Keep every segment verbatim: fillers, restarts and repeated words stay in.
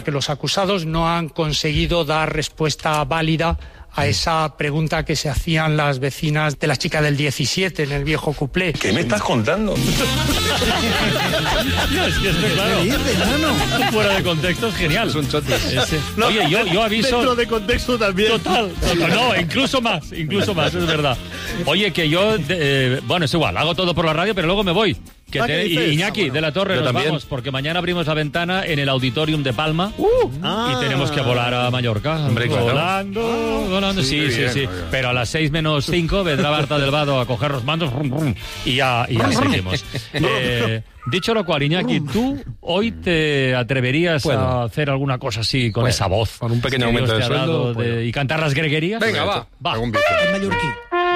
que los acusados no han conseguido dar respuesta válida a esa pregunta que se hacían las vecinas de la chica del diecisiete en el viejo cuplé. ¿Qué me estás contando? Es que esto, claro, fuera de contexto es genial. Son chotes. Ese. Oye, yo, yo aviso... Dentro de contexto también. Total, total. No, incluso más, incluso más, es verdad. Oye, que yo, eh, bueno, es igual, hago todo por la radio, pero luego me voy. Que te, Iñaki, ah, bueno, de la Torre, nos también. Vamos, porque mañana abrimos la ventana en el Auditorium de Palma uh, ah, y tenemos que volar a Mallorca. Hombre, volando, claro. volando, sí, sí, sí, bien, sí. Pero a las seis menos cinco vendrá Barta del Vado a coger los mandos rum, rum, y ya, y ya seguimos. eh, dicho lo cual, Iñaki, ¿tú hoy te atreverías bueno. a hacer alguna cosa así con bueno, esa voz? Con un pequeño aumento de sueldo. De, bueno. ¿Y cantar las greguerías? Venga, va. Va. En mallorquí.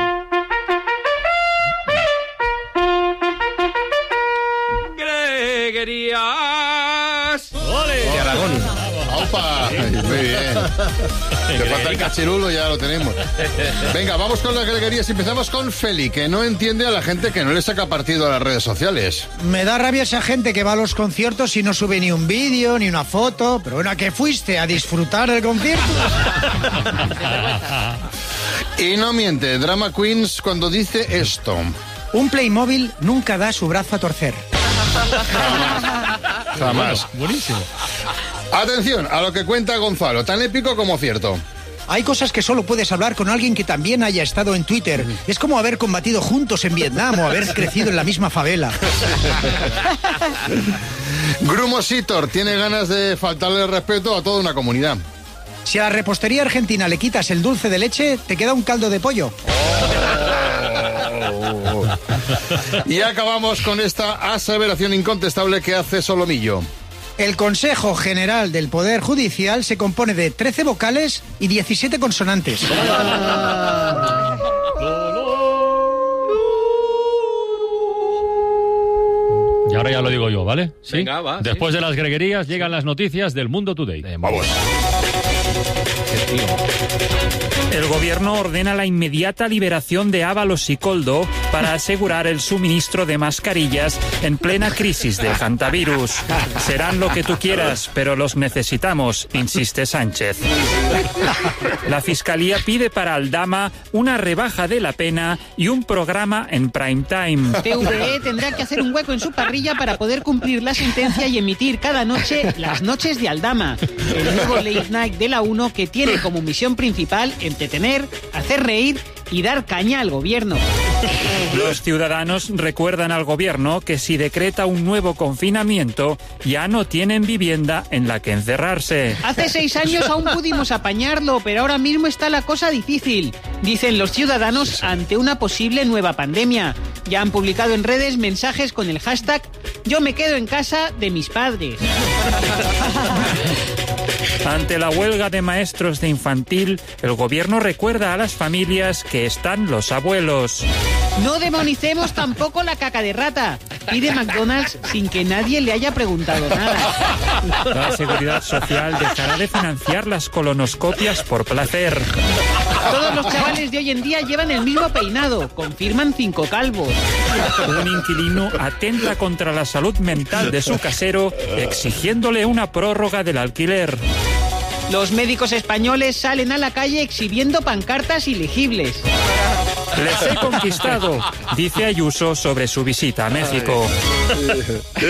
Greguerías. ¡Ole! De Aragón. ¡Opa! Muy bien. Te falta el cachirulo, ya lo tenemos. Venga, vamos con las greguerías. Empezamos con Feli, que no entiende a la gente que no le saca partido a las redes sociales. Me da rabia esa gente que va a los conciertos y no sube ni un vídeo, ni una foto. Pero bueno, ¿a qué fuiste? ¿A disfrutar del concierto? Y no miente, Drama Queens cuando dice esto. Un Playmobil nunca da su brazo a torcer. Jamás. Bueno, buenísimo. Atención a lo que cuenta Gonzalo, tan épico como cierto. Hay cosas que solo puedes hablar con alguien que también haya estado en Twitter. Es como haber combatido juntos en Vietnam o haber crecido en la misma favela. Grumositor tiene ganas de faltarle el respeto a toda una comunidad. Si a la repostería argentina le quitas el dulce de leche, te queda un caldo de pollo. Oh. Y acabamos con esta aseveración incontestable que hace Solomillo. El Consejo General del Poder Judicial se compone de trece vocales y diecisiete consonantes. Y ahora ya lo digo yo, ¿vale? ¿Sí? Venga, va. Después sí. de las greguerías llegan las noticias del Mundo Today. Eh, vamos. El gobierno ordena la inmediata liberación de Ábalos y Koldo para asegurar el suministro de mascarillas en plena crisis del hantavirus. Serán lo que tú quieras, pero los necesitamos, insiste Sánchez. La Fiscalía pide para Aldama una rebaja de la pena y un programa en prime time. T V E tendrá que hacer un hueco en su parrilla para poder cumplir la sentencia y emitir cada noche Las Noches de Aldama, el nuevo late night de la uno que tiene como misión principal entretener, hacer reír y dar caña al gobierno. Los ciudadanos recuerdan al gobierno que si decreta un nuevo confinamiento, ya no tienen vivienda en la que encerrarse. Hace seis años aún pudimos apañarlo, pero ahora mismo está la cosa difícil, dicen los ciudadanos ante una posible nueva pandemia. Ya han publicado en redes mensajes con el hashtag Yo me quedo en casa de mis padres. Ante la huelga de maestros de infantil, el gobierno recuerda a las familias que están los abuelos. No demonicemos tampoco la caca de rata, pide McDonald's sin que nadie le haya preguntado nada. La Seguridad Social dejará de financiar las colonoscopias por placer. Todos los chavales de hoy en día llevan el mismo peinado, confirman cinco calvos. Un inquilino atenta contra la salud mental de su casero, exigiéndole una prórroga del alquiler. Los médicos españoles salen a la calle exhibiendo pancartas ilegibles. Les he conquistado, dice Ayuso sobre su visita a México.